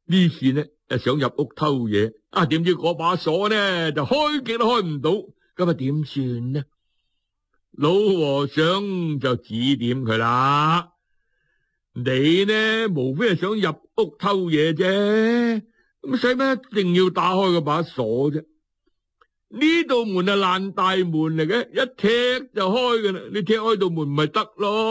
呢次呢想入屋偷嘢，點知嗰把鎖呢就開極都開唔到，咁點算呢？老和尚就指點佢啦。你呢無非係想入屋偷嘢啫，咁使乜一定要打開嗰把鎖啫？呢道門係爛大門嚟嘅，一踢就開㗎啦，你踢開道門咪得咯。